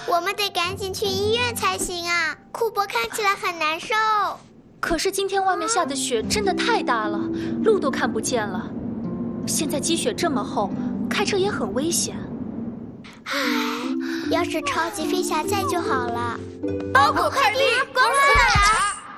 我们得赶紧去医院才行啊！库珀看起来很难受。 可是今天外面下的雪真的太大了，路都看不见了。现在积雪这么厚，开车也很危险。 唉，要是超级飞侠在就好了。 包裹快递，公司来了。